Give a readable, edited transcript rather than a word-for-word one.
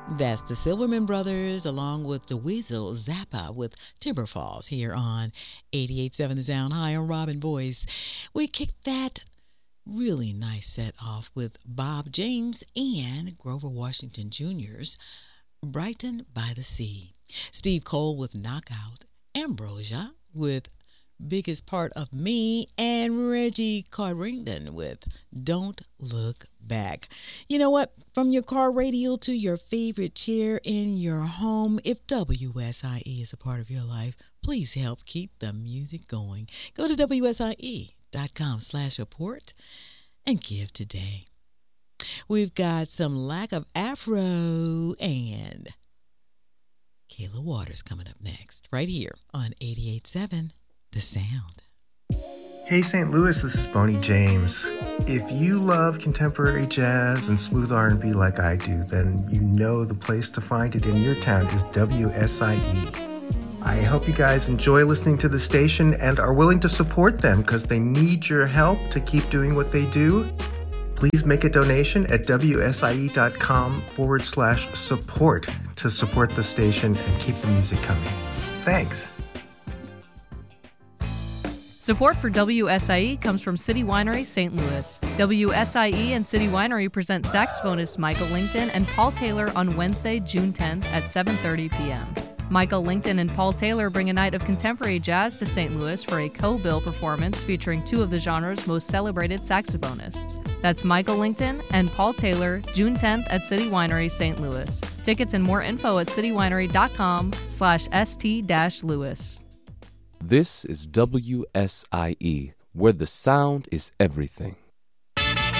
That's the Silverman Brothers along with the Weasel Zappa with Timber Falls here on 88.7 The Sound. Hi, I'm Robin Boyce. We kicked that really nice set off with Bob James and Grover Washington Jr.'s Brighton by the Sea. Steve Cole with Knockout. Ambrosia with Biggest Part of Me, and Reggie Corrington with Don't Look Back. You know what? From your car radio to your favorite chair in your home, if WSIE is a part of your life, please help keep the music going. Go to WSIE.com/support and give today. We've got some Lack of Afro and Kayla Waters coming up next, right here on 88.7 The Sound. Hey St. Louis, this is Boney James. If you love contemporary jazz and smooth R&B like I do, then you know the place to find it in your town is WSIE. I hope you guys enjoy listening to the station and are willing to support them because they need your help to keep doing what they do. Please make a donation at WSIE.com/support to support the station and keep the music coming. Thanks. Support for WSIE comes from City Winery St. Louis. WSIE and City Winery present saxophonists Michael Lington and Paul Taylor on Wednesday, June 10th at 7:30 p.m. Michael Lington and Paul Taylor bring a night of contemporary jazz to St. Louis for a co-bill performance featuring two of the genre's most celebrated saxophonists. That's Michael Lington and Paul Taylor, June 10th at City Winery St. Louis. Tickets and more info at citywinery.com/st-louis. This is WSIE, where the sound is everything.